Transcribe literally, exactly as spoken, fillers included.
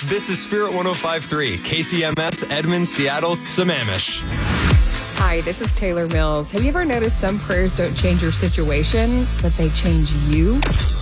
This is Spirit one oh five point three, K C M S, Edmonds, Seattle, Sammamish. Hi, this is Taylor Mills. Have you ever noticed some prayers don't change your situation, but they change you?